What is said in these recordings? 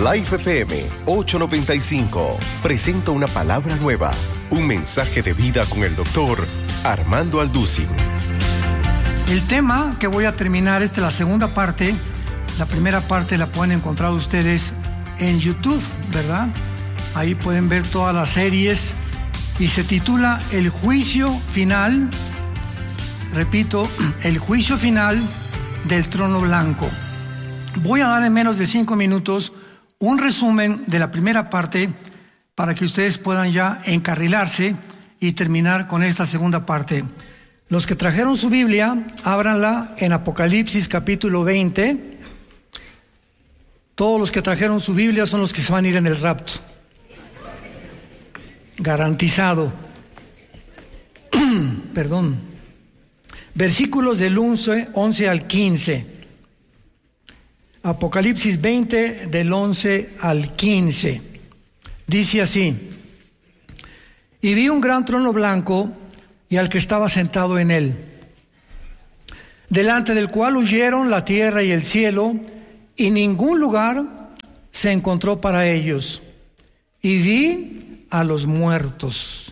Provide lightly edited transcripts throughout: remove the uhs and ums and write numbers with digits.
Life FM 895 presenta una palabra nueva, un mensaje de vida con el doctor Armando Alducin. El tema que voy a terminar es la segunda parte. La primera parte la pueden encontrar ustedes en YouTube, ¿verdad? Ahí pueden ver todas las series y se titula El juicio final. Repito, el juicio final del trono blanco. Voy a dar en menos de 5 minutos un resumen de la primera parte para que ustedes puedan ya encarrilarse y terminar con esta segunda parte. Los que trajeron su Biblia, ábranla en Apocalipsis capítulo 20. Todos los que trajeron su Biblia son los que se van a ir en el rapto. Garantizado. Perdón. Versículos del 11 al 15. Apocalipsis 20, del 11 al 15. Dice así: y vi un gran trono blanco y al que estaba sentado en él, delante del cual huyeron la tierra y el cielo, y ningún lugar se encontró para ellos. Y vi a los muertos,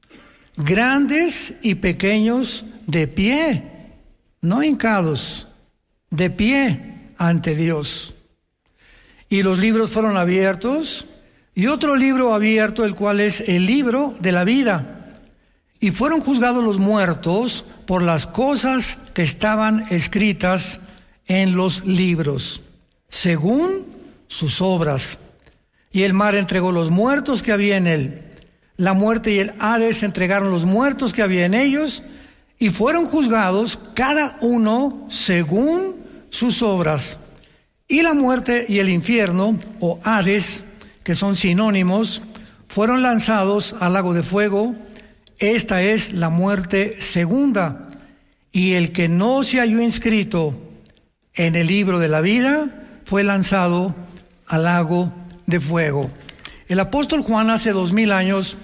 grandes y pequeños, de pie, no hincados, de pie ante Dios. Y los libros fueron abiertos, y otro libro abierto, el cual es el libro de la vida. Y fueron juzgados los muertos por las cosas que estaban escritas en los libros, según sus obras. Y el mar entregó los muertos que había en él. La muerte y el Hades entregaron los muertos que había en ellos, y fueron juzgados cada uno según sus obras. Y la muerte y el infierno, o Hades, que son sinónimos, fueron lanzados al lago de fuego. Esta es la muerte segunda. Y el que no se halló inscrito en el libro de la vida fue lanzado al lago de fuego. El apóstol Juan hace 2000 años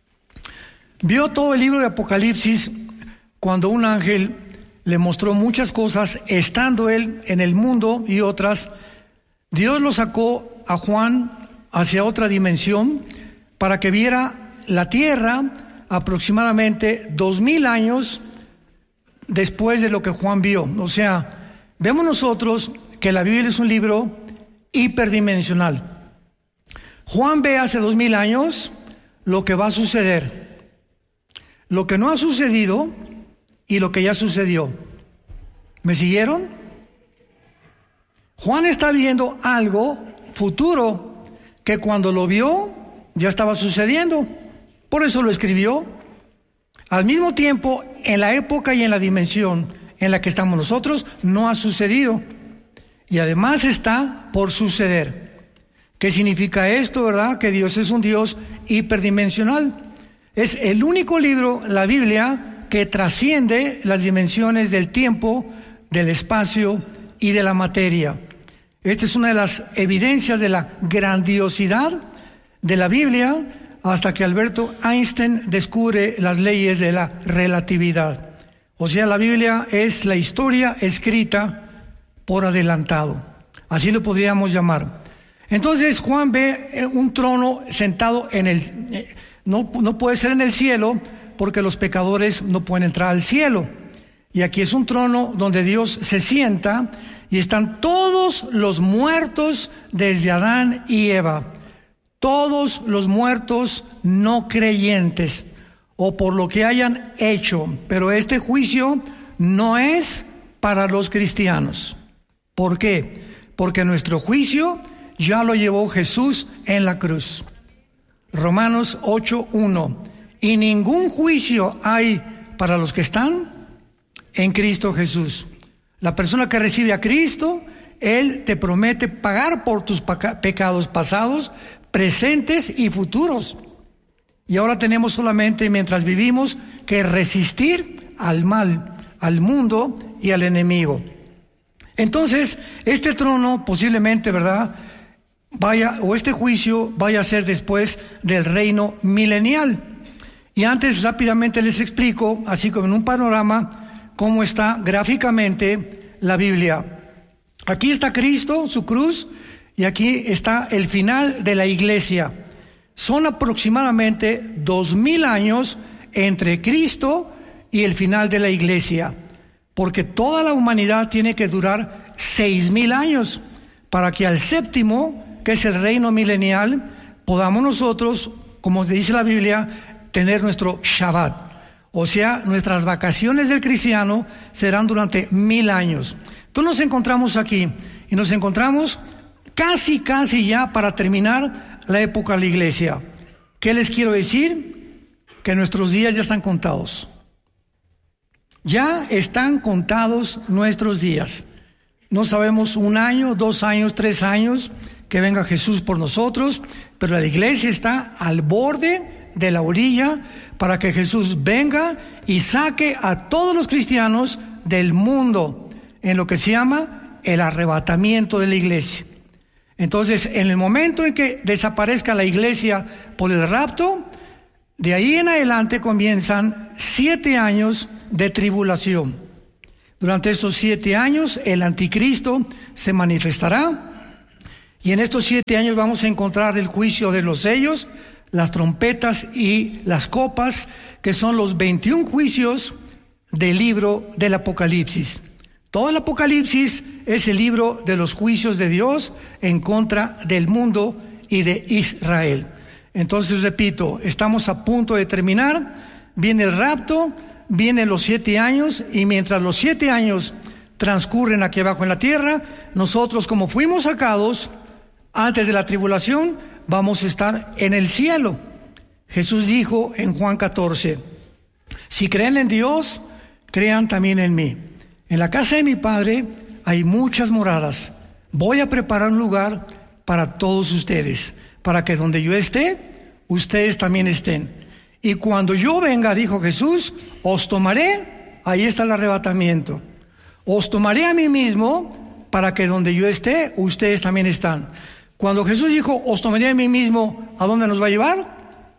vio todo el libro de Apocalipsis cuando un ángel le mostró muchas cosas, estando él en el mundo y otras. Dios lo sacó a Juan hacia otra dimensión para que viera la tierra aproximadamente 2000 años después de lo que Juan vio. O sea, vemos nosotros que la Biblia es un libro hiperdimensional. Juan ve hace 2000 años lo que va a suceder, lo que no ha sucedido y lo que ya sucedió. ¿Me siguieron? Juan está viendo algo futuro que cuando lo vio ya estaba sucediendo. Por eso lo escribió. Al mismo tiempo, en la época y en la dimensión en la que estamos nosotros, no ha sucedido. Y además está por suceder. ¿Qué significa esto, verdad? Que Dios es un Dios hiperdimensional. Es el único libro, la Biblia, que trasciende las dimensiones del tiempo, del espacio y de la materia. Esta es una de las evidencias de la grandiosidad de la Biblia, hasta que Albert Einstein descubre las leyes de la relatividad. O sea, la Biblia es la historia escrita por adelantado. Así lo podríamos llamar. Entonces Juan ve un trono sentado en el... No puede ser en el cielo, porque los pecadores no pueden entrar al cielo. Y aquí es un trono donde Dios se sienta y están todos los muertos desde Adán y Eva. Todos los muertos no creyentes o por lo que hayan hecho. Pero este juicio no es para los cristianos. ¿Por qué? Porque nuestro juicio ya lo llevó Jesús en la cruz. Romanos 8:1. Y ningún juicio hay para los que están en Cristo Jesús. La persona que recibe a Cristo, Él te promete pagar por tus pecados pasados, presentes y futuros. Y ahora tenemos solamente, mientras vivimos, que resistir al mal, al mundo y al enemigo. Entonces, este trono posiblemente, ¿verdad?, este juicio vaya a ser después del reino milenial. Y antes rápidamente les explico, así como en un panorama, cómo está gráficamente la Biblia. Aquí está Cristo, su cruz, y aquí está el final de la iglesia. Son aproximadamente 2000 años entre Cristo y el final de la iglesia, porque toda la humanidad tiene que durar 6000 años para que al séptimo, que es el reino milenial, podamos nosotros, como dice la Biblia, tener nuestro Shabbat. O sea, nuestras vacaciones del cristiano serán durante 1000 años. Entonces nos encontramos aquí y nos encontramos casi ya para terminar la época de la iglesia. ¿Qué les quiero decir? Que nuestros días ya están contados. Ya están contados nuestros días. No sabemos 1 año, 2 años, 3 años que venga Jesús por nosotros, pero la iglesia está al borde de la orilla para que Jesús venga y saque a todos los cristianos del mundo en lo que se llama el arrebatamiento de la iglesia. Entonces, en el momento en que desaparezca la iglesia por el rapto, de ahí en adelante comienzan 7 años de tribulación. Durante estos 7 años el anticristo se manifestará, y en estos 7 años vamos a encontrar el juicio de los sellos, las trompetas y las copas, que son los 21 juicios del libro del Apocalipsis. Todo el Apocalipsis es el libro de los juicios de Dios en contra del mundo y de Israel. Entonces, repito, estamos a punto de terminar, viene el rapto, vienen los 7 años, y mientras los 7 años transcurren aquí abajo en la tierra, nosotros, como fuimos sacados antes de la tribulación, vamos a estar en el cielo. Jesús dijo en Juan 14, si creen en Dios, crean también en mí. En la casa de mi Padre hay muchas moradas. Voy a preparar un lugar para todos ustedes, para que donde yo esté, ustedes también estén. Y cuando yo venga, dijo Jesús, os tomaré, ahí está el arrebatamiento, os tomaré a mí mismo, para que donde yo esté, ustedes también están. Cuando Jesús dijo, os tomaré a mí mismo, ¿a dónde nos va a llevar?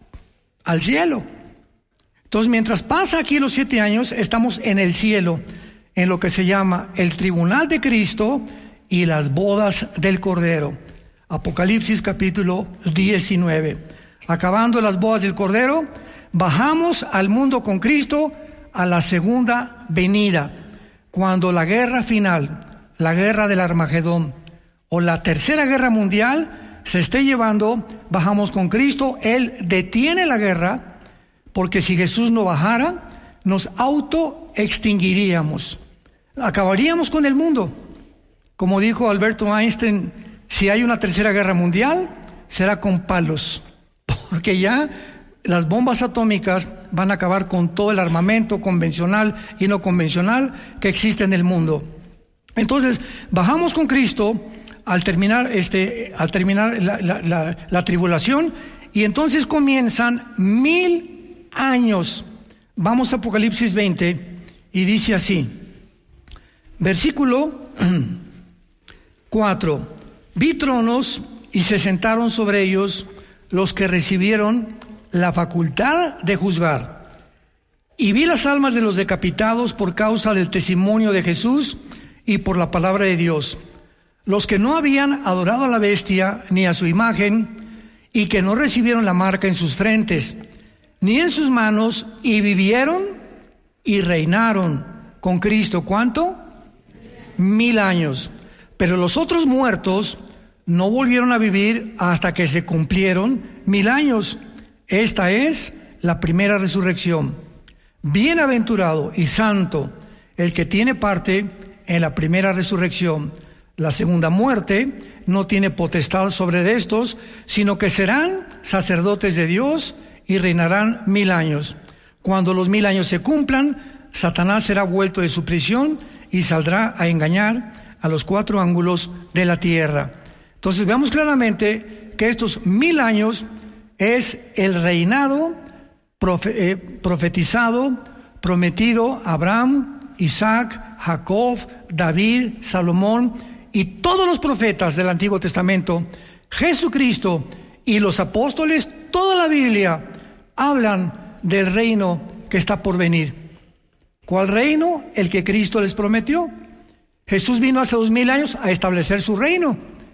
Al cielo. Entonces, mientras pasa aquí los 7 años, estamos en el cielo, en lo que se llama el tribunal de Cristo y las bodas del Cordero. Apocalipsis capítulo 19. Acabando las bodas del Cordero, bajamos al mundo con Cristo a la segunda venida, cuando la guerra final, la guerra del Armagedón o la tercera guerra mundial se esté llevando, bajamos con Cristo. Él detiene la guerra, porque si Jesús no bajara, nos autoextinguiríamos, acabaríamos con el mundo. Como dijo Alberto Einstein, si hay una tercera guerra mundial, será con palos, porque ya las bombas atómicas van a acabar con todo el armamento convencional y no convencional que existe en el mundo. Entonces, bajamos con Cristo al terminar la tribulación, y entonces comienzan 1000 años. Vamos a Apocalipsis 20 y dice así, versículo 4, vi tronos y se sentaron sobre ellos los que recibieron la facultad de juzgar, y vi las almas de los decapitados por causa del testimonio de Jesús y por la palabra de Dios, los que no habían adorado a la bestia ni a su imagen, y que no recibieron la marca en sus frentes ni en sus manos, y vivieron y reinaron con Cristo. ¿Cuánto? 1000 años. Pero los otros muertos no volvieron a vivir hasta que se cumplieron 1000 años. Esta es la primera resurrección. Bienaventurado y santo el que tiene parte en la primera resurrección. La segunda muerte no tiene potestad sobre estos, sino que serán sacerdotes de Dios y reinarán 1000 años. Cuando los 1000 años se cumplan, Satanás será vuelto de su prisión y saldrá a engañar a los 4 ángulos de la tierra. Entonces veamos claramente que estos 1000 años es el reinado profetizado, prometido a Abraham, Isaac, Jacob, David, Salomón y todos los profetas del Antiguo Testamento. Jesucristo y los apóstoles, toda la Biblia hablan del reino que está por venir. ¿Cuál reino? El que Cristo les prometió. Jesús vino hace 2000 años a establecer su reino.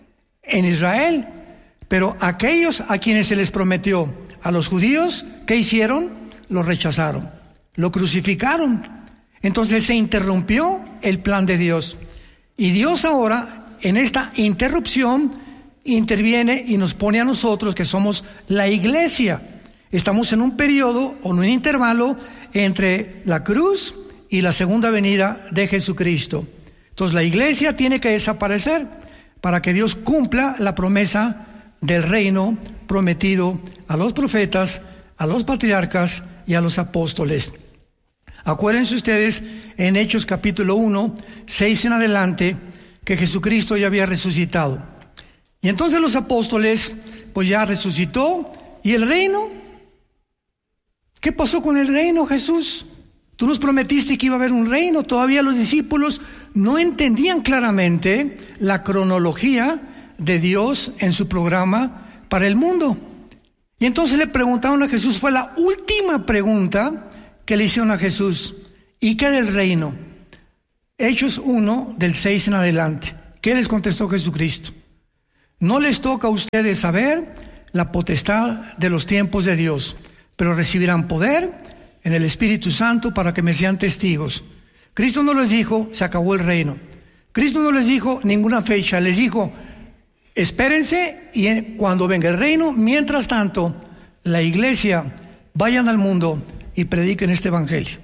en Israel. Pero aquellos a quienes se les prometió, a los judíos, ¿qué hicieron? Lo rechazaron, lo crucificaron. Entonces se interrumpió el plan de Dios. Y Dios ahora, en esta interrupción, interviene y nos pone a nosotros, que somos la iglesia. Estamos en un periodo o en un intervalo entre la cruz y la segunda venida de Jesucristo. Entonces la iglesia tiene que desaparecer para que Dios cumpla la promesa del reino prometido a los profetas, a los patriarcas y a los apóstoles. Acuérdense ustedes en Hechos capítulo 1, 6 en adelante, que Jesucristo ya había resucitado. Y entonces los apóstoles, pues ya resucitó. ¿Y el reino? ¿Qué pasó con el reino, Jesús? Tú nos prometiste que iba a haber un reino. Todavía los discípulos no entendían claramente la cronología de Dios en su programa para el mundo. Y entonces le preguntaron a Jesús, fue la última pregunta que le hicieron a Jesús. ¿Y qué del reino? Hechos 1, del 6 en adelante. ¿Qué les contestó Jesucristo? No les toca a ustedes saber la potestad de los tiempos de Dios, pero recibirán poder en el Espíritu Santo para que me sean testigos. Cristo no les dijo, se acabó el reino. Cristo no les dijo ninguna fecha, les dijo, espérense y cuando venga el reino, mientras tanto, la iglesia, vayan al mundo y prediquen este evangelio.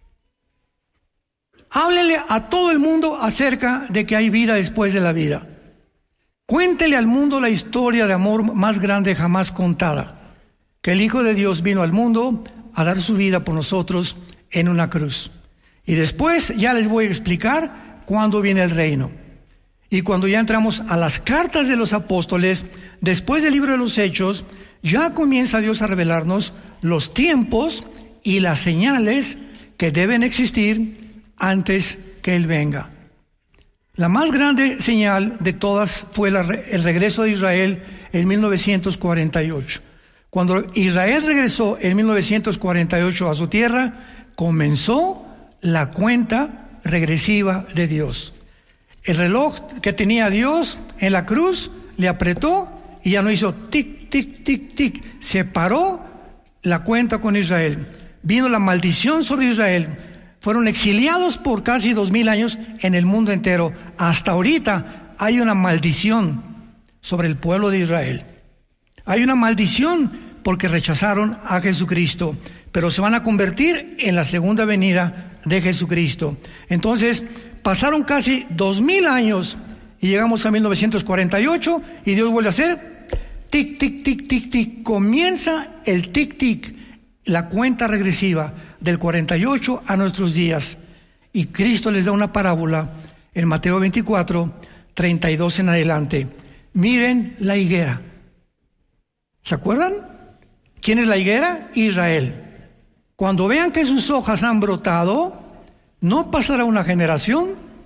Háblenle a todo el mundo acerca de que hay vida después de la vida. Cuéntele al mundo la historia de amor más grande jamás contada, que el Hijo de Dios vino al mundo a dar su vida por nosotros en una cruz. Y después ya les voy a explicar cuándo viene el reino. Y cuando ya entramos a las cartas de los apóstoles, después del libro de los Hechos, ya comienza Dios a revelarnos los tiempos y las señales que deben existir antes que Él venga. La más grande señal de todas fue el regreso de Israel en 1948. Cuando Israel regresó en 1948 a su tierra, comenzó la cuenta regresiva de Dios. El reloj que tenía Dios en la cruz le apretó y ya no hizo tic, tic, tic, tic. Se paró la cuenta con Israel. Vino la maldición sobre Israel. Fueron exiliados por casi 2000 años en el mundo entero. Hasta ahorita hay una maldición sobre el pueblo de Israel. Hay una maldición porque rechazaron a Jesucristo, pero se van a convertir en la segunda venida de Jesucristo. Entonces, pasaron casi 2000 años y llegamos a 1948 y Dios vuelve a hacer tic, tic, tic, tic, tic. Comienza el tic, tic, la cuenta regresiva del 48 a nuestros días. Y Cristo les da una parábola en Mateo 24, 32 en adelante. Miren la higuera. ¿Se acuerdan? ¿Quién es la higuera? Israel. Cuando vean que sus hojas han brotado, no pasará una generación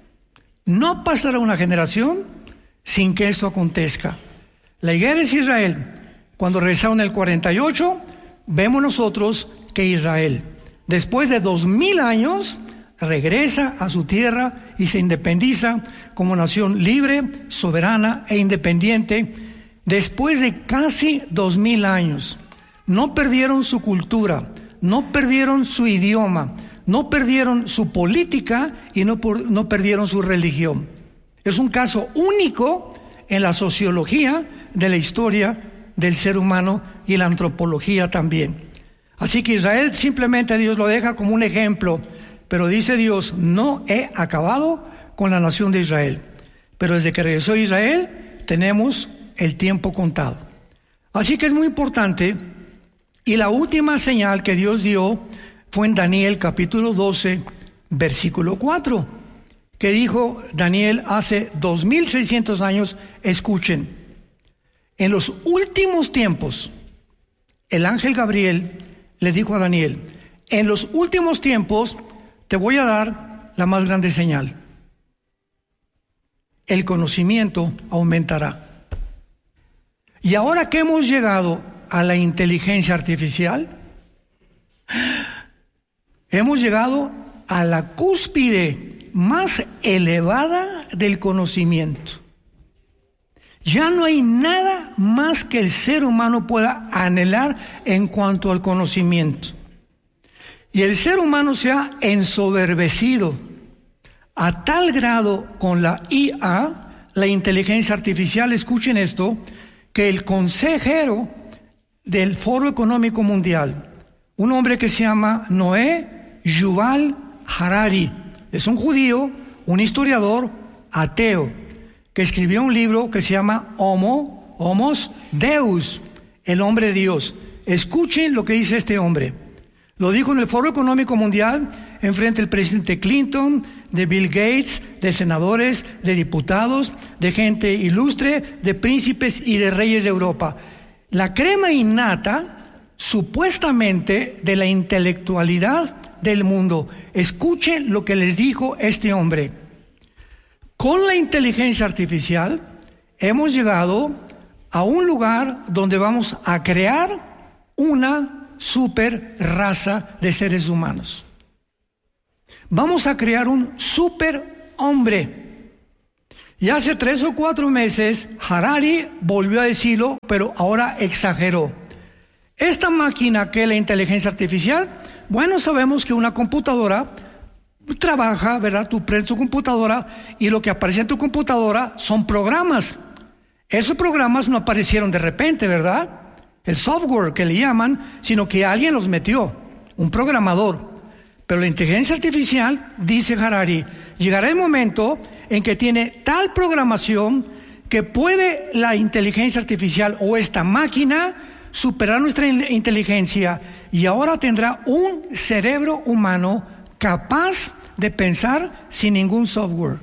sin que esto acontezca. La higuera es Israel. Cuando regresaron el 48, vemos nosotros que Israel, después de 2000 años, regresa a su tierra y se independiza como nación libre, soberana e independiente. Después de casi 2000 años, no perdieron su cultura, no perdieron su idioma, no perdieron su política y no perdieron su religión. Es un caso único en la sociología de la historia del ser humano y en la antropología también. Así que Israel simplemente Dios lo deja como un ejemplo, pero dice Dios, no he acabado con la nación de Israel. Pero desde que regresó Israel, tenemos el tiempo contado. Así que es muy importante, y la última señal que Dios dio fue en Daniel capítulo 12, versículo 4, que dijo Daniel hace 2600 años, escuchen, en los últimos tiempos, el ángel Gabriel le dijo a Daniel, en los últimos tiempos te voy a dar la más grande señal. El conocimiento aumentará. Y ahora que hemos llegado a la inteligencia artificial, hemos llegado a la cúspide más elevada del conocimiento. Ya no hay nada más que el ser humano pueda anhelar en cuanto al conocimiento. Y el ser humano se ha ensoberbecido a tal grado con la IA, la inteligencia artificial, escuchen esto, que el consejero del Foro Económico Mundial, un hombre que se llama Noé Yuval Harari, es un judío, un historiador ateo, que escribió un libro que se llama Homos Deus, el hombre de Dios. Escuchen lo que dice este hombre. Lo dijo en el Foro Económico Mundial, enfrente del presidente Clinton, de Bill Gates, de senadores, de diputados, de gente ilustre, de príncipes y de reyes de Europa. La crema innata, supuestamente, de la intelectualidad del mundo. Escuchen lo que les dijo este hombre. Con la inteligencia artificial hemos llegado a un lugar donde vamos a crear una super raza de seres humanos. Vamos a crear un super hombre. Y hace 3 o 4 meses Harari volvió a decirlo, pero ahora exageró. Esta máquina que es la inteligencia artificial, bueno, sabemos que una computadora trabaja, ¿verdad? Tú prendes tu computadora y lo que aparece en tu computadora son programas. Esos programas no aparecieron de repente, ¿verdad? El software que le llaman, sino que alguien los metió, un programador. Pero la inteligencia artificial, dice Harari, llegará el momento en que tiene tal programación que puede la inteligencia artificial o esta máquina superar nuestra inteligencia y ahora tendrá un cerebro humano capaz de pensar sin ningún software.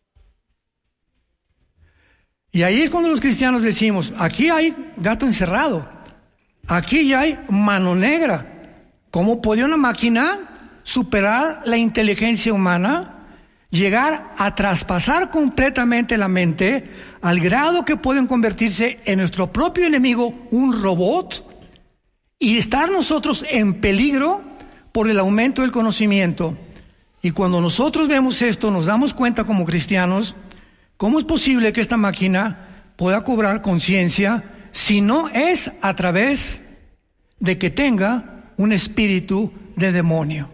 Y ahí es cuando los cristianos decimos, aquí hay gato encerrado, aquí ya hay mano negra. ¿Cómo puede una máquina superar la inteligencia humana, llegar a traspasar completamente la mente al grado que pueden convertirse en nuestro propio enemigo, un robot, y estar nosotros en peligro por el aumento del conocimiento? Y cuando nosotros vemos esto, nos damos cuenta como cristianos, ¿cómo es posible que esta máquina pueda cobrar conciencia si no es a través de que tenga un espíritu de demonio?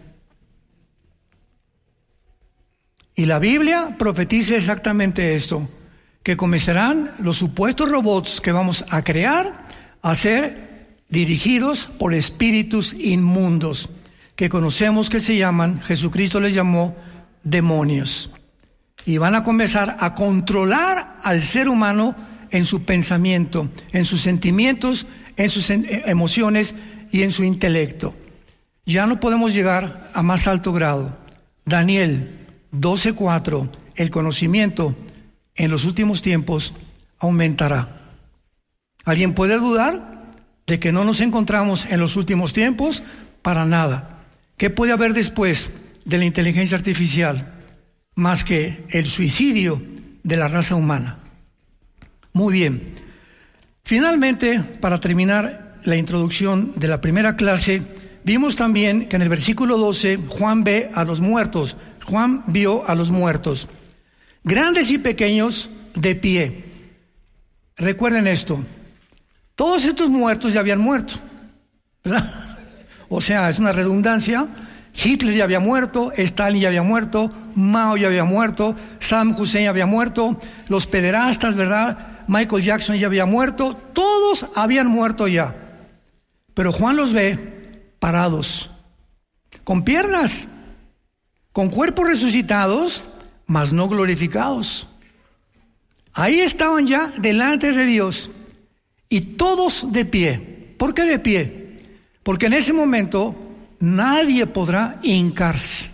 Y la Biblia profetiza exactamente esto, que comenzarán los supuestos robots que vamos a crear a ser dirigidos por espíritus inmundos, que conocemos que se llaman, Jesucristo les llamó, demonios. Y van a comenzar a controlar al ser humano en su pensamiento, en sus sentimientos, en sus emociones y en su intelecto. Ya no podemos llegar a más alto grado. Daniel 12:4, el conocimiento en los últimos tiempos aumentará. ¿Alguien puede dudar de que no nos encontramos en los últimos tiempos? Para nada. ¿Qué puede haber después de la inteligencia artificial más que el suicidio de la raza humana? Muy bien. Finalmente, para terminar la introducción de la primera clase, vimos también que en el versículo 12 Juan ve a los muertos. Juan vio a los muertos, grandes y pequeños, de pie. Recuerden esto, todos estos muertos ya habían muerto, ¿verdad? O sea, es una redundancia. Hitler ya había muerto, Stalin ya había muerto, Mao ya había muerto, Saddam Hussein ya había muerto, los pederastas, ¿verdad? Michael Jackson ya había muerto, todos habían muerto ya. Pero Juan los ve parados, con piernas, con cuerpos resucitados, mas no glorificados. Ahí estaban ya delante de Dios y todos de pie. ¿Por qué de pie? Porque en ese momento nadie podrá hincarse.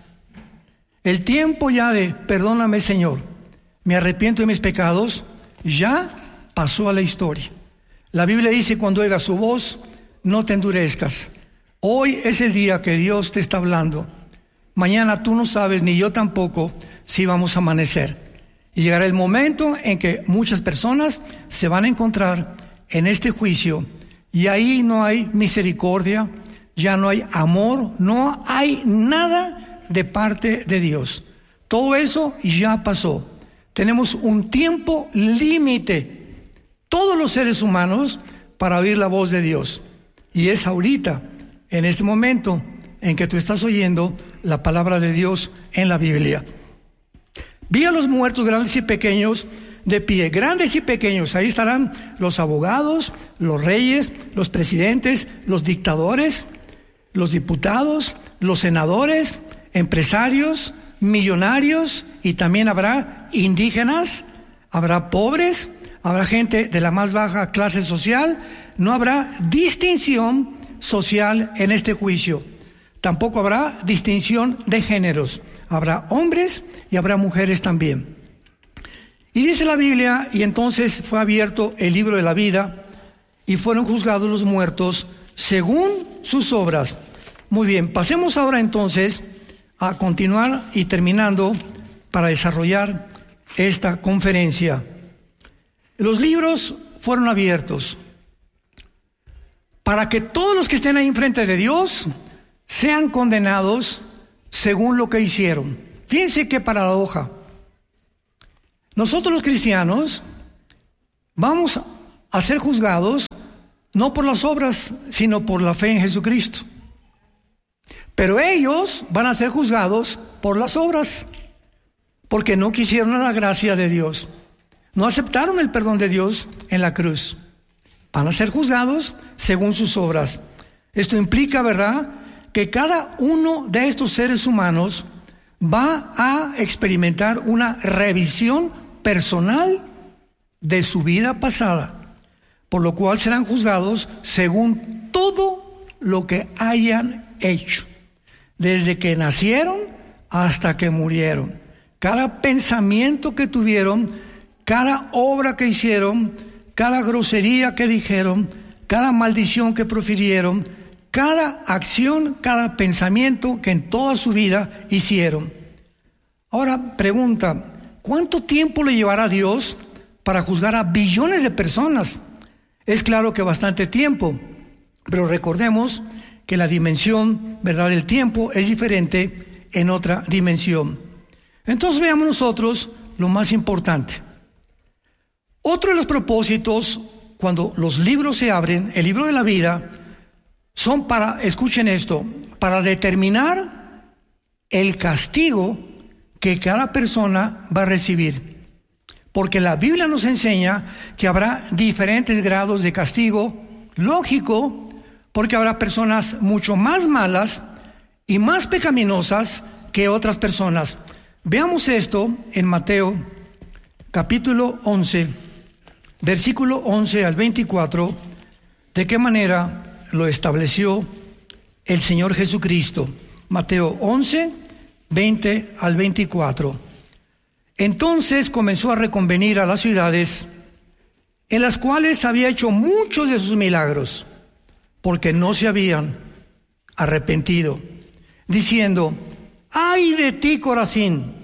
El tiempo ya de perdóname, Señor, me arrepiento de mis pecados, ya pasó a la historia. La Biblia dice, cuando oigas su voz, no te endurezcas. Hoy es el día que Dios te está hablando. Mañana tú no sabes, ni yo tampoco, si vamos a amanecer. Y llegará el momento en que muchas personas se van a encontrar en este juicio y ahí no hay misericordia, ya no hay amor, no hay nada de parte de Dios. Todo eso ya pasó. Tenemos un tiempo límite todos los seres humanos para oír la voz de Dios. Y es ahorita, en este momento, en que tú estás oyendo la palabra de Dios en la Biblia. Vi a los muertos grandes y pequeños de pie, grandes y pequeños. Ahí estarán los abogados, los reyes, los presidentes, los dictadores, los diputados, los senadores, empresarios, millonarios, y también habrá indígenas, habrá pobres, habrá gente de la más baja clase social. No habrá distinción social en este juicio. Tampoco habrá distinción de géneros. Habrá hombres y habrá mujeres también. Y dice la Biblia, y entonces fue abierto el libro de la vida y fueron juzgados los muertos según sus obras. Muy bien, pasemos ahora entonces a continuar y terminando para desarrollar esta conferencia. Los libros fueron abiertos para que todos los que estén ahí enfrente de Dios sean condenados según lo que hicieron. Fíjense qué paradoja. Nosotros los cristianos vamos a ser juzgados no por las obras, sino por la fe en Jesucristo. Pero ellos van a ser juzgados por las obras, porque no quisieron la gracia de Dios. No aceptaron el perdón de Dios en la cruz. Van a ser juzgados según sus obras. Esto implica, ¿verdad?, que cada uno de estos seres humanos va a experimentar una revisión personal de su vida pasada, por lo cual serán juzgados según todo lo que hayan hecho, desde que nacieron hasta que murieron. Cada pensamiento que tuvieron, cada obra que hicieron, cada grosería que dijeron, cada maldición que profirieron, cada acción, cada pensamiento que en toda su vida hicieron. Ahora, pregunta, ¿cuánto tiempo le llevará a Dios para juzgar a billones de personas? Es claro que bastante tiempo, pero recordemos que la dimensión, ¿verdad?, del tiempo es diferente en otra dimensión. Entonces veamos nosotros lo más importante. Otro de los propósitos, cuando los libros se abren, el libro de la vida, son para, escuchen esto, para determinar el castigo que cada persona va a recibir. Porque la Biblia nos enseña que habrá diferentes grados de castigo, lógico, porque habrá personas mucho más malas y más pecaminosas que otras personas. Veamos esto en Mateo capítulo 11, versículo 11 al 24, de qué manera lo estableció el Señor Jesucristo. Mateo 11, 20 al 24. Entonces comenzó a reconvenir a las ciudades en las cuales había hecho muchos de sus milagros, porque no se habían arrepentido, diciendo: ¡ay de ti, Corazín!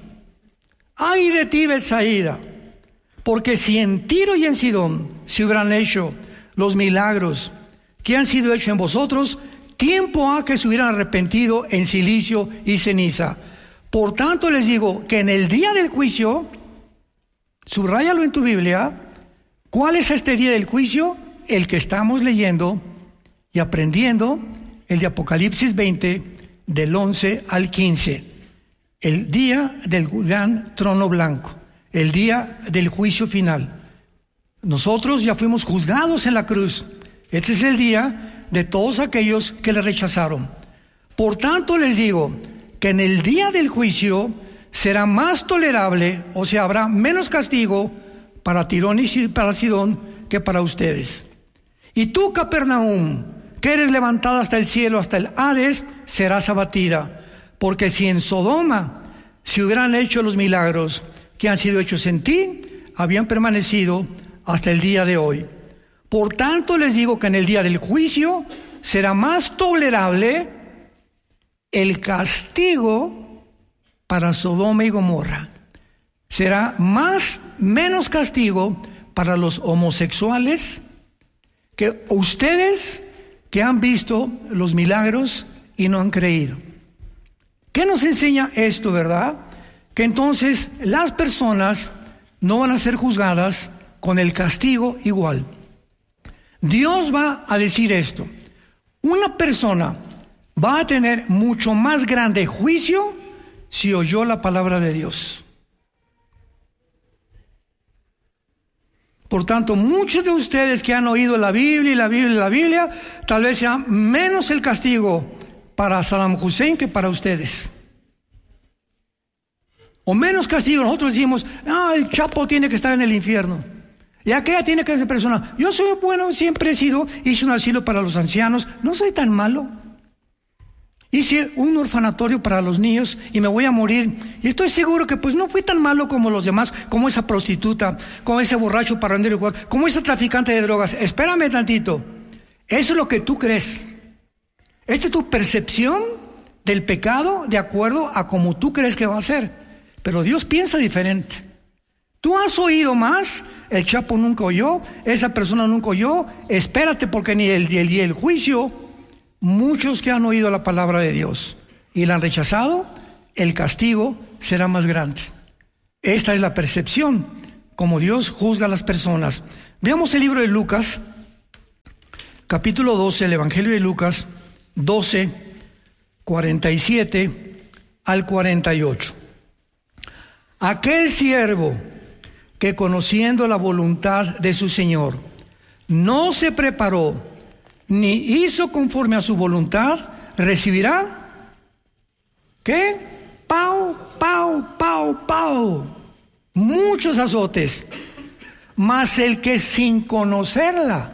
¡Ay de ti, Betsaida! Porque si en Tiro y en Sidón se hubieran hecho los milagros que han sido hechos en vosotros, tiempo ha que se hubieran arrepentido en cilicio y ceniza. Por tanto les digo que en el día del juicio, subráyalo en tu Biblia, ¿cuál es este día del juicio? El que estamos leyendo y aprendiendo, el de Apocalipsis 20, del 11 al 15. El día del gran trono blanco, el día del juicio final. Nosotros ya fuimos juzgados en la cruz. Este es el día de todos aquellos que le rechazaron. Por tanto les digo que en el día del juicio será más tolerable, o sea, habrá menos castigo para Tirón y para Sidón que para ustedes. Y tú, Capernaum, que eres levantada hasta el cielo, hasta el Hades, serás abatida. Porque si en Sodoma se hubieran hecho los milagros que han sido hechos en ti, habían permanecido hasta el día de hoy. Por tanto les digo que en el día del juicio será más tolerable el castigo para Sodoma y Gomorra. Será menos castigo para los homosexuales que ustedes que han visto los milagros y no han creído. ¿Qué nos enseña esto, verdad? Que entonces las personas no van a ser juzgadas con el castigo igual. Dios va a decir esto: una persona va a tener mucho más grande juicio si oyó la palabra de Dios. Por tanto, muchos de ustedes que han oído la Biblia y la Biblia y la Biblia, tal vez sea menos el castigo para Saddam Hussein que para ustedes. O menos castigo. Nosotros decimos, el Chapo tiene que estar en el infierno. Y aquella tiene que ser persona. Yo soy bueno, siempre hice un asilo para los ancianos, no soy tan malo. Hice un orfanatorio para los niños y me voy a morir. Y estoy seguro que pues no fui tan malo como los demás, como esa prostituta, como ese borracho parrandero y jugador, como ese traficante de drogas. Espérame tantito. Eso es lo que tú crees. Esta es tu percepción del pecado de acuerdo a como tú crees que va a ser. Pero Dios piensa diferente. Tú has oído más, el Chapo nunca oyó, esa persona nunca oyó. Espérate, porque ni el juicio. Muchos que han oído la palabra de Dios y la han rechazado, el castigo será más grande. Esta es la percepción como Dios juzga a las personas. Veamos el libro de Lucas, capítulo 12, el Evangelio de Lucas 12, 47 al 48. Aquel siervo que, conociendo la voluntad de su Señor, no se preparó ni hizo conforme a su voluntad, recibirá, ¿qué? Pau, muchos azotes. Mas el que sin conocerla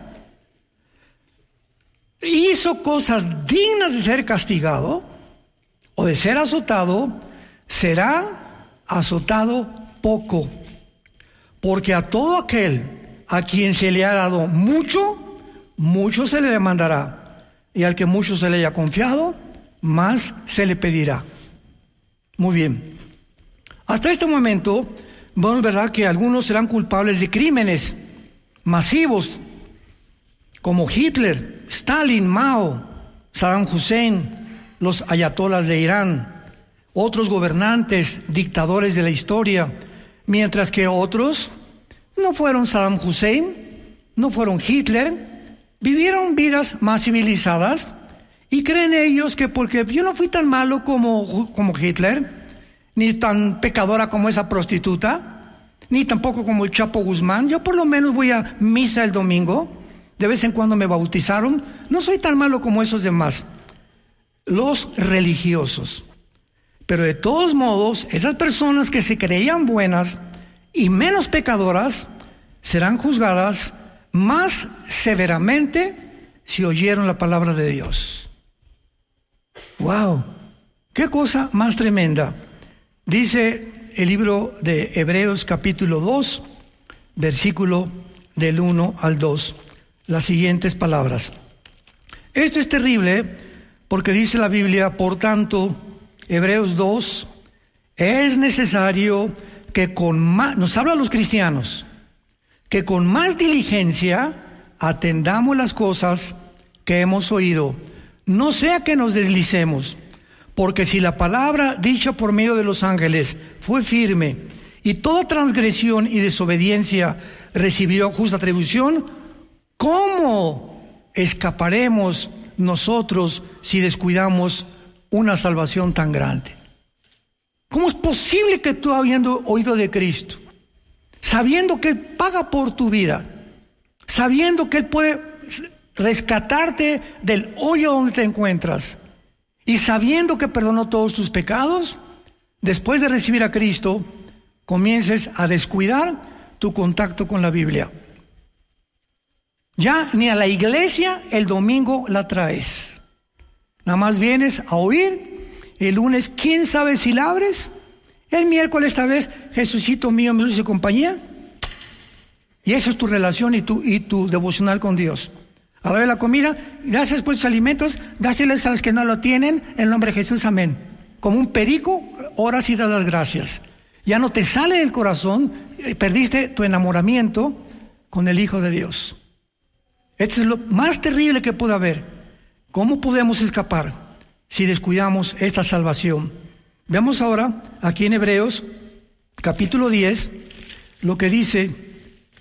hizo cosas dignas de ser castigado o de ser azotado, será azotado poco. Porque a todo aquel a quien se le ha dado mucho se le demandará, y al que mucho se le haya confiado, más se le pedirá. Muy bien. Hasta este momento, vamos a ver que algunos serán culpables de crímenes masivos, como Hitler, Stalin, Mao, Saddam Hussein, los ayatolas de Irán, otros gobernantes, dictadores de la historia, mientras que otros no fueron Saddam Hussein, no fueron Hitler, vivieron vidas más civilizadas y creen ellos que porque yo no fui tan malo como Hitler, ni tan pecadora como esa prostituta, ni tampoco como el Chapo Guzmán, yo por lo menos voy a misa el domingo, de vez en cuando me bautizaron, no soy tan malo como esos demás, los religiosos. Pero de todos modos, esas personas que se creían buenas y menos pecadoras serán juzgadas más severamente si oyeron la palabra de Dios. ¡Wow! ¡Qué cosa más tremenda! Dice el libro de Hebreos capítulo 2, versículo del 1 al 2, las siguientes palabras. Esto es terrible porque dice la Biblia, por tanto, Hebreos 2, es necesario que nos habla a los cristianos, que con más diligencia atendamos las cosas que hemos oído, no sea que nos deslicemos, porque si la palabra dicha por medio de los ángeles fue firme, y toda transgresión y desobediencia recibió justa atribución, ¿cómo escaparemos nosotros si descuidamos una salvación tan grande? ¿Cómo es posible que tú, habiendo oído de Cristo, sabiendo que Él paga por tu vida, sabiendo que Él puede rescatarte del hoyo donde te encuentras, y sabiendo que perdonó todos tus pecados, después de recibir a Cristo, comiences a descuidar tu contacto con la Biblia? Ya ni a la iglesia el domingo la traes. Nada más vienes a oír. El lunes, ¿quién sabe si la abres? El miércoles, tal vez, Jesucito mío, mi dulce compañía. Y esa es tu relación y tu devocional con Dios. A la hora de la comida, gracias por tus alimentos, dáseles a los que no lo tienen, en el nombre de Jesús, amén. Como un perico, oras y das las gracias. Ya no te sale del corazón, perdiste tu enamoramiento con el Hijo de Dios. Esto es lo más terrible que puede haber. ¿Cómo podemos escapar si descuidamos esta salvación? Veamos ahora aquí en Hebreos capítulo 10 lo que dice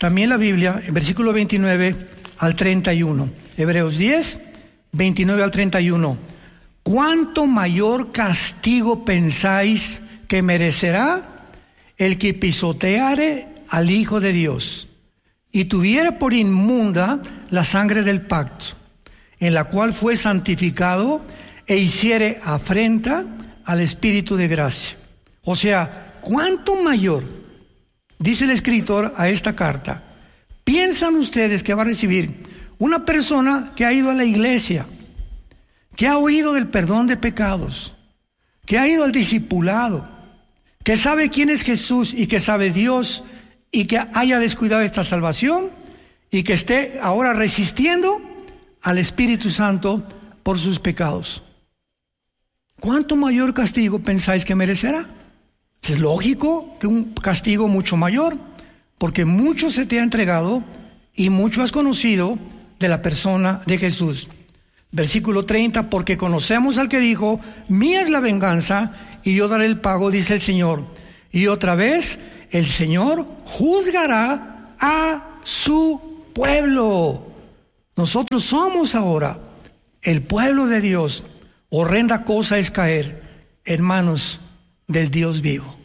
también la Biblia, en versículo 29 al 31. Hebreos 10, 29 al 31. ¿Cuánto mayor castigo pensáis que merecerá el que pisoteare al Hijo de Dios y tuviera por inmunda la sangre del pacto, en la cual fue santificado e hiciere afrenta al Espíritu de gracia? O sea, ¿cuánto mayor, dice el escritor a esta carta, piensan ustedes que va a recibir una persona que ha ido a la iglesia, que ha oído del perdón de pecados, que ha ido al discipulado, que sabe quién es Jesús y que sabe Dios, y que haya descuidado esta salvación y que esté ahora resistiendo al Espíritu Santo por sus pecados? ¿Cuánto mayor castigo pensáis que merecerá? Es lógico que un castigo mucho mayor, porque mucho se te ha entregado y mucho has conocido de la persona de Jesús. Versículo 30, porque conocemos al que dijo, mía es la venganza y yo daré el pago, dice el Señor. Y otra vez, el Señor juzgará a su pueblo. Nosotros somos ahora el pueblo de Dios. Horrenda cosa es caer en manos del Dios vivo.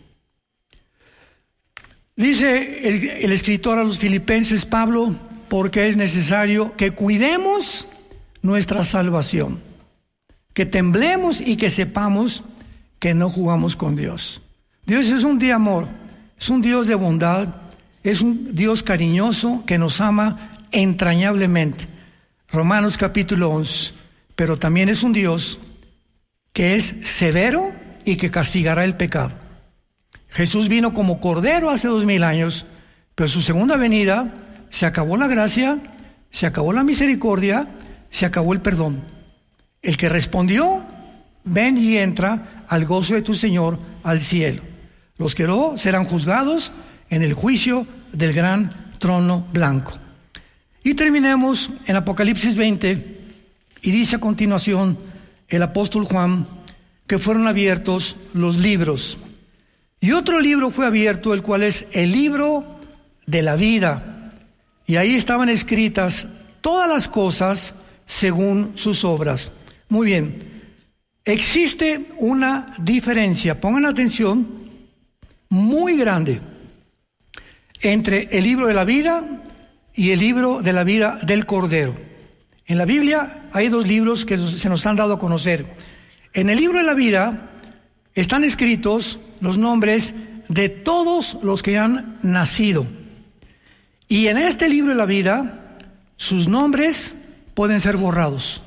Dice el escritor a los Filipenses, Pablo, porque es necesario que cuidemos nuestra salvación, que temblemos y que sepamos que no jugamos con Dios. Dios es un Dios de amor, es un Dios de bondad, es un Dios cariñoso que nos ama entrañablemente. Romanos capítulo 11. Pero también es un Dios que es severo y que castigará el pecado. Jesús vino como cordero hace 2000 años, pero en su segunda venida se acabó la gracia, se acabó la misericordia, se acabó el perdón. El que respondió, ven y entra al gozo de tu Señor, al cielo. Los que no serán juzgados en el juicio del gran trono blanco. Y terminemos en Apocalipsis 20, y dice a continuación el apóstol Juan que fueron abiertos los libros. Y otro libro fue abierto, el cual es el libro de la vida. Y ahí estaban escritas todas las cosas según sus obras. Muy bien, existe una diferencia, pongan atención, muy grande entre el libro de la vida y el libro de la vida del Cordero. En la Biblia hay dos libros que se nos han dado a conocer. En el libro de la vida están escritos los nombres de todos los que han nacido. Y en este libro de la vida, sus nombres pueden ser borrados.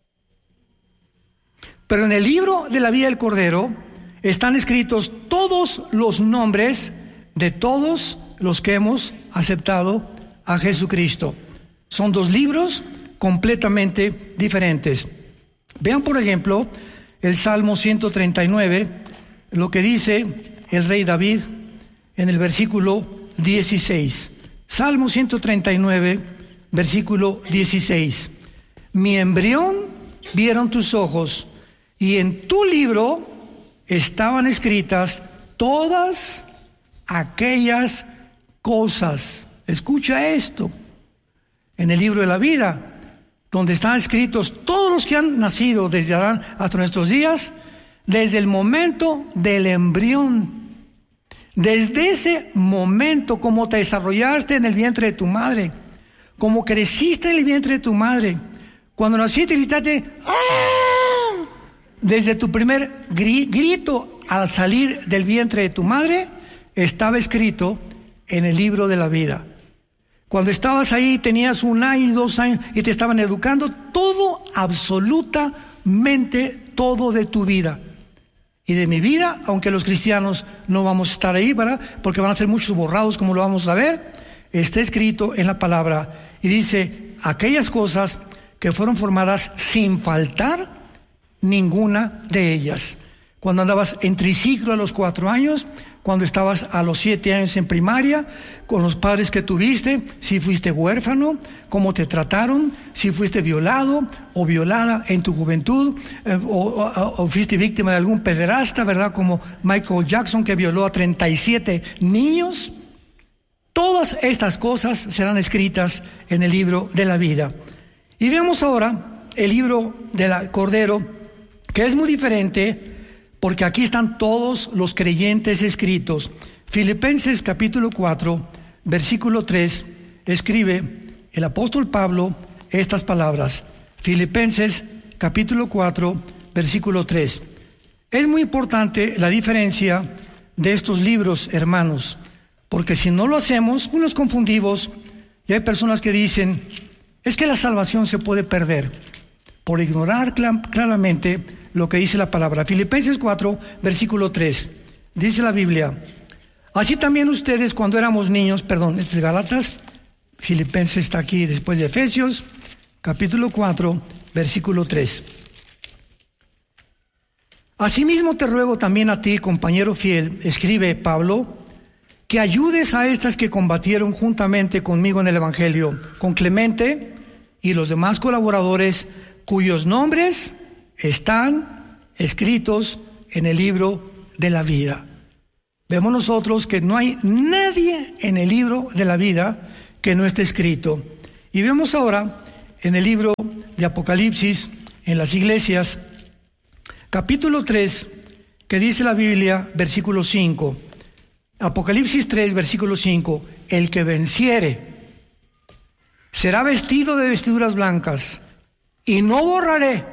Pero en el libro de la vida del Cordero están escritos todos los nombres de todos los que hemos aceptado a Jesucristo. Son dos libros completamente diferentes. Vean, por ejemplo, el Salmo 139, lo que dice el rey David en el versículo 16. Salmo 139, versículo 16. Mi embrión vieron tus ojos, y en tu libro estaban escritas todas aquellas cosas. Escucha esto. En el libro de la vida, donde están escritos todos los que han nacido desde Adán hasta nuestros días, desde el momento del embrión. Desde ese momento, como te desarrollaste en el vientre de tu madre, como creciste en el vientre de tu madre, cuando naciste gritaste ¡ah! Desde tu primer grito al salir del vientre de tu madre, estaba escrito en el libro de la vida. Cuando estabas ahí, tenías 1 año, 2 años, y te estaban educando, todo, absolutamente todo de tu vida. Y de mi vida, aunque los cristianos no vamos a estar ahí, ¿verdad? Porque van a ser muchos borrados, como lo vamos a ver, está escrito en la palabra. Y dice, aquellas cosas que fueron formadas sin faltar ninguna de ellas. Cuando andabas en triciclo a los 4 años, cuando estabas a los 7 años en primaria, con los padres que tuviste, si fuiste huérfano, cómo te trataron, si fuiste violado o violada en tu juventud, o fuiste víctima de algún pederasta, ¿verdad? Como Michael Jackson, que violó a 37 niños. Todas estas cosas serán escritas en el libro de la vida. Y veamos ahora el libro del Cordero, que es muy diferente, porque aquí están todos los creyentes escritos. Filipenses capítulo 4, versículo 3, escribe el apóstol Pablo estas palabras. Filipenses capítulo 4, versículo 3. Es muy importante la diferencia de estos libros, hermanos, porque si no lo hacemos, nos confundimos, y hay personas que dicen, es que la salvación se puede perder por ignorar claramente lo que dice la palabra. Filipenses 4, versículo 3, dice la Biblia, así también ustedes cuando éramos niños, este es Gálatas, Filipenses está aquí después de Efesios, capítulo 4, versículo 3. Asimismo te ruego también a ti, compañero fiel, escribe Pablo, que ayudes a estas que combatieron juntamente conmigo en el Evangelio, con Clemente y los demás colaboradores cuyos nombres están escritos en el libro de la vida. Vemos nosotros que no hay nadie en el libro de la vida que no esté escrito. Y vemos ahora en el libro de Apocalipsis, en las iglesias, capítulo 3, que dice la Biblia, versículo 5. Apocalipsis 3, versículo 5. El que venciere será vestido de vestiduras blancas, y no borraré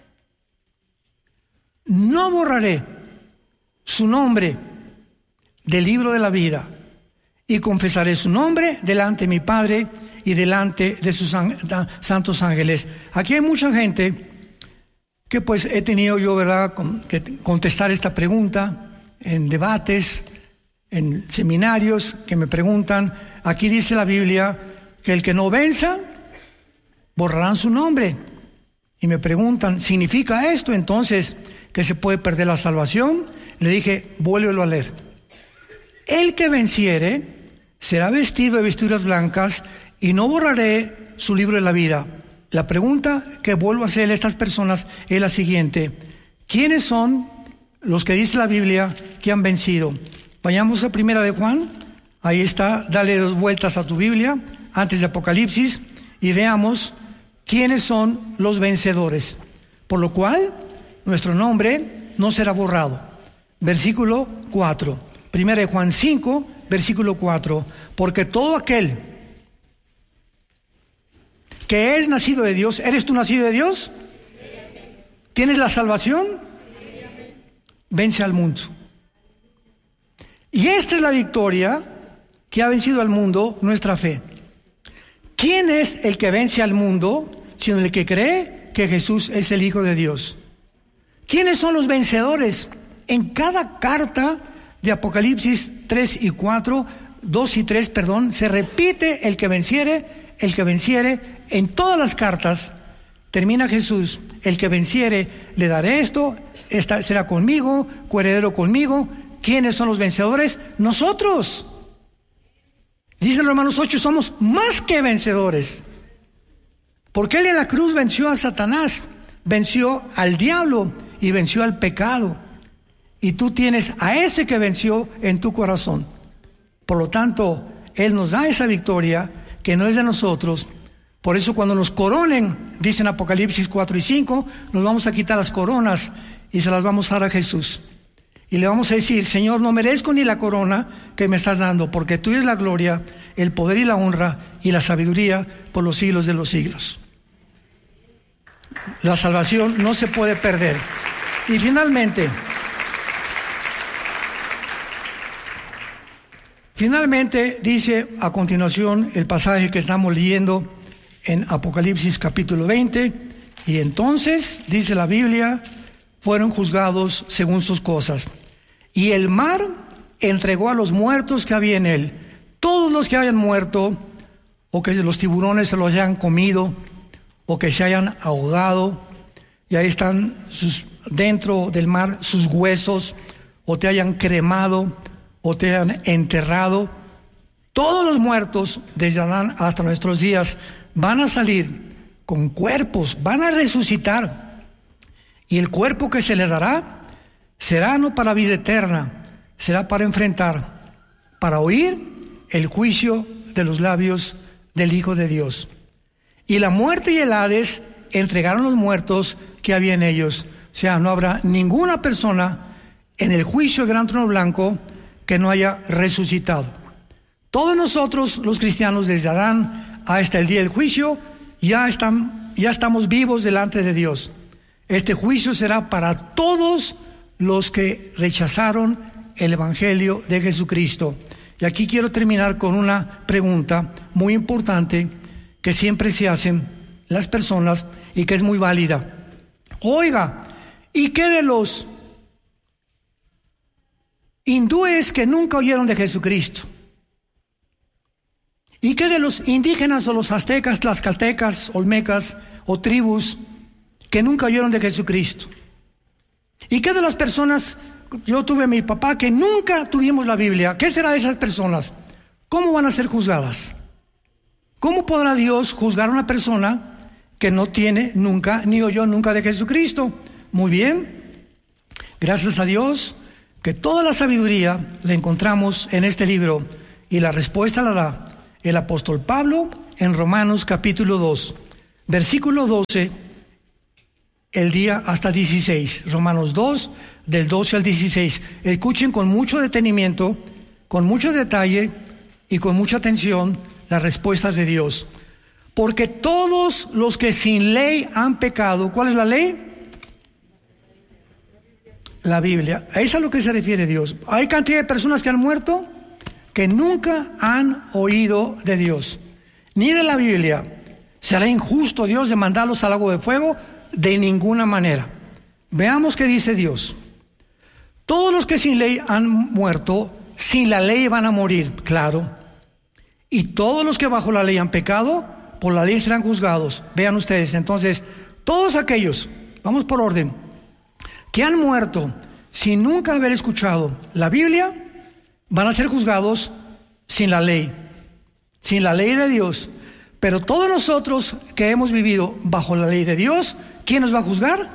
su nombre del libro de la vida, y confesaré su nombre delante de mi Padre y delante de sus santos ángeles. Aquí hay mucha gente que pues he tenido yo, que contestar esta pregunta en debates, en seminarios, que me preguntan, aquí dice la Biblia que el que no venza, borrarán su nombre. Y me preguntan, ¿significa esto entonces que se puede perder la salvación? Le dije, vuélvelo a leer. El que venciere será vestido de vestiduras blancas y no borraré su libro de la vida. La pregunta que vuelvo a hacerle a estas personas es la siguiente. ¿Quiénes son los que dice la Biblia que han vencido? Vayamos a Primera de Juan. Ahí está, dale 2 vueltas a tu Biblia antes de Apocalipsis y veamos quiénes son los vencedores. Por lo cual, nuestro nombre no será borrado. Versículo 4. Primera de Juan 5, versículo 4. Porque todo aquel que es nacido de Dios, ¿eres tú nacido de Dios? ¿Tienes la salvación? Vence al mundo. Y esta es la victoria que ha vencido al mundo, nuestra fe. ¿Quién es el que vence al mundo, sino el que cree que Jesús es el Hijo de Dios? ¿Quiénes son los vencedores? En cada carta de Apocalipsis 3 y 4, 2 y 3, se repite el que venciere. En todas las cartas termina Jesús, el que venciere, le daré esto, será conmigo, coheredero conmigo. ¿Quiénes son los vencedores? Nosotros. Dice en Romanos 8, somos más que vencedores. Porque Él en la cruz venció a Satanás, venció al diablo y venció al pecado. Y tú tienes a ese que venció en tu corazón. Por lo tanto, Él nos da esa victoria que no es de nosotros. Por eso cuando nos coronen, dicen Apocalipsis 4 y 5, nos vamos a quitar las coronas y se las vamos a dar a Jesús. Y le vamos a decir, Señor, no merezco ni la corona que me estás dando, porque tú eres la gloria, el poder y la honra y la sabiduría por los siglos de los siglos. La salvación no se puede perder. Y finalmente dice a continuación el pasaje que estamos leyendo en Apocalipsis capítulo 20, y entonces, dice la Biblia, fueron juzgados según sus cosas. Y el mar entregó a los muertos que había en él. Todos los que hayan muerto, o que los tiburones se los hayan comido, o que se hayan ahogado, y ahí están dentro del mar sus huesos, o te hayan cremado, o te hayan enterrado. Todos los muertos, desde Adán hasta nuestros días, van a salir con cuerpos, van a resucitar. Y el cuerpo que se les dará será no para vida eterna, será para enfrentar, para oír el juicio de los labios del Hijo de Dios. Y la muerte y el Hades entregaron los muertos que había en ellos. O sea, no habrá ninguna persona en el juicio del gran trono blanco que no haya resucitado. Todos nosotros, los cristianos, desde Adán hasta el día del juicio, ya estamos vivos delante de Dios. Este juicio será para todos los que rechazaron el Evangelio de Jesucristo. Y aquí quiero terminar con una pregunta muy importante que siempre se hacen las personas y que es muy válida. Oiga, ¿y qué de los hindúes que nunca oyeron de Jesucristo? ¿Y qué de los indígenas o los aztecas, tlaxcaltecas, olmecas o tribus que nunca oyeron de Jesucristo? ¿Y qué de las personas? Yo tuve a mi papá que nunca tuvimos la Biblia. ¿Qué será de esas personas? ¿Cómo van a ser juzgadas? ¿Cómo podrá Dios juzgar a una persona que no tiene nunca, ni oyó nunca de Jesucristo? Muy bien, gracias a Dios que toda la sabiduría la encontramos en este libro, y la respuesta la da el apóstol Pablo en Romanos capítulo 2, versículo 12, el día hasta 16. Romanos 2, del 12 al 16. Escuchen con mucho detenimiento, con mucho detalle y con mucha atención la respuesta de Dios. Porque todos los que sin ley han pecado, ¿cuál es la ley? La Biblia. A eso es a lo que se refiere Dios. Hay cantidad de personas que han muerto que nunca han oído de Dios, ni de la Biblia. ¿Será injusto Dios de mandarlos al lago de fuego? De ninguna manera. Veamos qué dice Dios. Todos los que sin ley han muerto, sin la ley van a morir, claro. Y todos los que bajo la ley han pecado, por la ley serán juzgados. Vean ustedes, entonces, todos aquellos, vamos por orden, que han muerto sin nunca haber escuchado la Biblia, van a ser juzgados sin la ley de Dios. Pero todos nosotros que hemos vivido bajo la ley de Dios, ¿quién nos va a juzgar?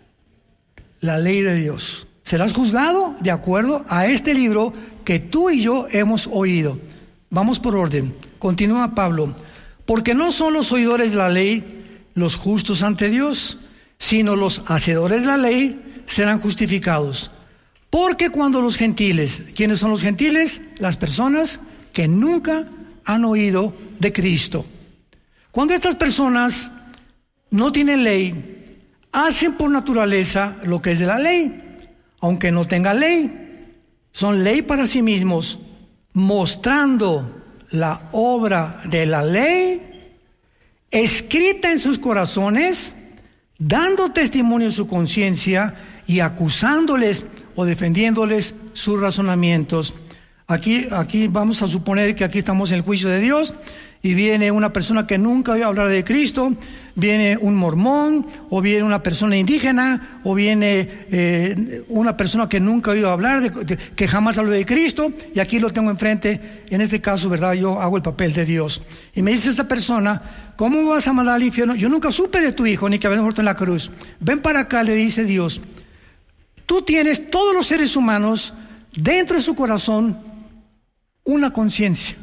La ley de Dios. Serás juzgado de acuerdo a este libro que tú y yo hemos oído. Vamos por orden. Continúa Pablo. Porque no son los oidores de la ley los justos ante Dios, sino los hacedores de la ley serán justificados. Porque cuando los gentiles, ¿quiénes son los gentiles? Las personas que nunca han oído de Cristo. Cuando estas personas no tienen ley, hacen por naturaleza lo que es de la ley, aunque no tengan ley. Son ley para sí mismos, mostrando la obra de la ley escrita en sus corazones, dando testimonio de su conciencia y acusándoles o defendiéndoles sus razonamientos. Aquí vamos a suponer que aquí estamos en el juicio de Dios y viene una persona que nunca oído hablar de Cristo, viene un mormón, o viene una persona indígena, o viene una persona que nunca ha oído hablar, que jamás habló de Cristo, y aquí lo tengo enfrente, en este caso, ¿verdad? Yo hago el papel de Dios. Y me dice esta persona, ¿cómo vas a mandar al infierno? Yo nunca supe de tu hijo, ni que había muerto en la cruz. Ven para acá, le dice Dios. Tú tienes, todos los seres humanos, dentro de su corazón, una conciencia.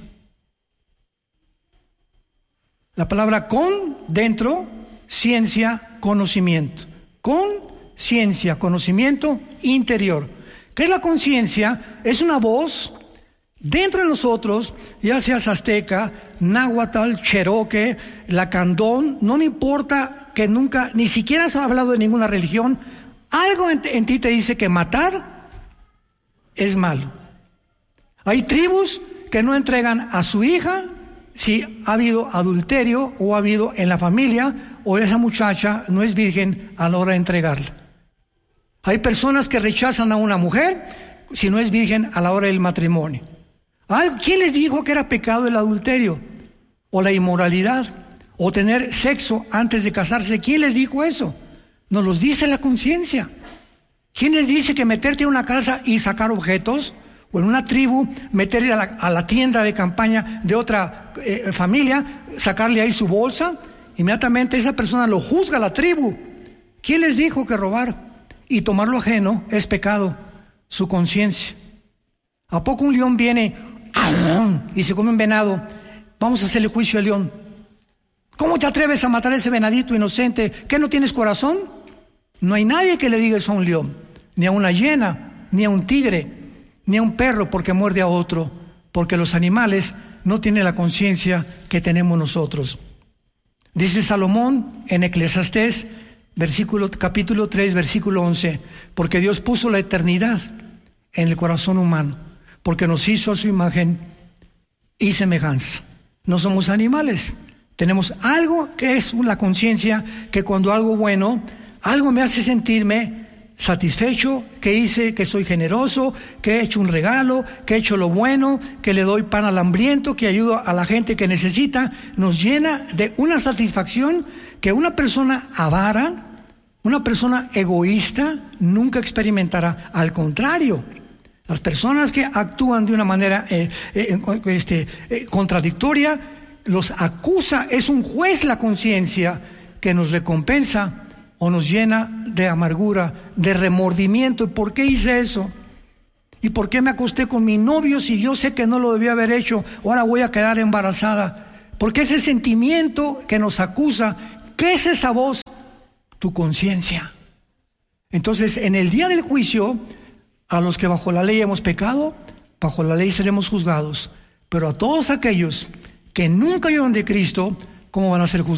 La palabra con, dentro, ciencia, conocimiento. Conciencia, conocimiento interior. ¿Qué es la conciencia? Es una voz dentro de nosotros, ya sea azteca, náhuatl, cherokee, lacandón, no me importa que nunca, ni siquiera has hablado de ninguna religión, algo en ti te dice que matar es malo. Hay tribus que no entregan a su hija si ha habido adulterio o ha habido en la familia o esa muchacha no es virgen a la hora de entregarla. Hay personas que rechazan a una mujer si no es virgen a la hora del matrimonio. ¿Quién les dijo que era pecado el adulterio o la inmoralidad o tener sexo antes de casarse? ¿Quién les dijo eso? Nos los dice la conciencia. ¿Quién les dice que meterte en una casa y sacar objetos? O en una tribu, meterle a la tienda de campaña de otra familia, sacarle ahí su bolsa, inmediatamente esa persona lo juzga a la tribu. ¿Quién les dijo que robar y tomar lo ajeno es pecado? Su conciencia. ¿A poco un león viene y se come un venado, vamos a hacerle juicio al león. ¿Cómo te atreves a matar a ese venadito inocente? ¿Qué, no tienes corazón? No hay nadie que le diga eso a un león, ni a una hiena, ni a un tigre, ni a un perro porque muerde a otro, porque los animales no tienen la conciencia que tenemos nosotros. Dice Salomón en Eclesiastés, capítulo 3, versículo 11, porque Dios puso la eternidad en el corazón humano, porque nos hizo a su imagen y semejanza. No somos animales, tenemos algo que es la conciencia, que cuando algo bueno, algo me hace sentirme satisfecho, que hice, que soy generoso, que he hecho un regalo, que he hecho lo bueno, que le doy pan al hambriento, que ayudo a la gente que necesita, nos llena de una satisfacción que una persona avara, una persona egoísta nunca experimentará. Al contrario, las personas que actúan de una manera contradictoria, los acusa, es un juez la conciencia que nos recompensa o nos llena de amargura, de remordimiento. ¿Y por qué hice eso? ¿Y por qué me acosté con mi novio si yo sé que no lo debía haber hecho? Ahora voy a quedar embarazada. Porque ese sentimiento que nos acusa, ¿qué es esa voz? Tu conciencia. Entonces, en el día del juicio, a los que bajo la ley hemos pecado, bajo la ley seremos juzgados. Pero a todos aquellos que nunca oyeron de Cristo, ¿cómo van a ser juzgados?